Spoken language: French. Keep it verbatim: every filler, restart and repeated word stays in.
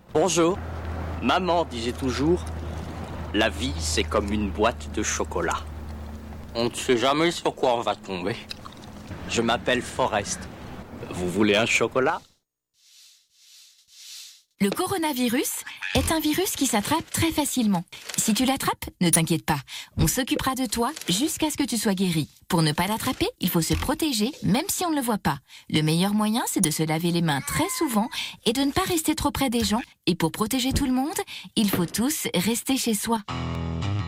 Bonjour. Maman disait toujours, la vie c'est comme une boîte de chocolat. On ne sait jamais sur quoi on va tomber. Je m'appelle Forrest. Vous voulez un chocolat ? Le coronavirus est un virus qui s'attrape très facilement. Si tu l'attrapes, ne t'inquiète pas. On s'occupera de toi jusqu'à ce que tu sois guéri. Pour ne pas l'attraper, il faut se protéger même si on ne le voit pas. Le meilleur moyen, c'est de se laver les mains très souvent et de ne pas rester trop près des gens. Et pour protéger tout le monde, il faut tous rester chez soi.